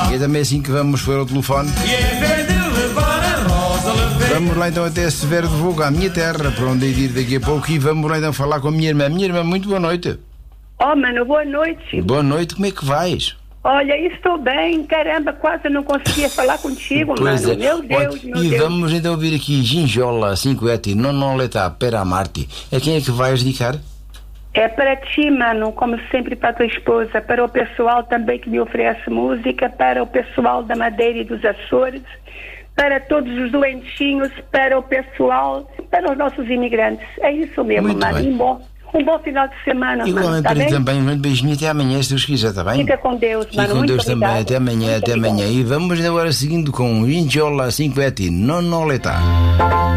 E é também assim que vamos for ao telefone. Vamos lá então até Severo de Voga, a minha terra, para onde ir daqui a pouco, e vamos lá então falar com a minha irmã. Minha irmã, muito boa noite. Oh, mano, boa noite. Boa noite, como é que vais? Olha, estou bem, caramba, quase não conseguia falar contigo, Pois mano. é. Meu Deus, Olha, meu e Deus. vamos então ouvir aqui Ginjola, 5 non leta, pera Marti. A quem é que vais dedicar? É para ti, mano, como sempre para a tua esposa, para o pessoal também que me oferece música, para o pessoal da Madeira e dos Açores, para todos os doentinhos, para o pessoal, para os nossos imigrantes. É isso mesmo, Muito mano. bem. Um bom final de semana, mano. Igualmente Tá para ti bem? também, um grande beijinho, até amanhã, se Deus quiser, está bem? Fica com Deus, Fique mano. com Muito Deus também, obrigada. até amanhã, Muito até amanhã. obrigada. E vamos agora seguindo com Ginjola, 5 non leta.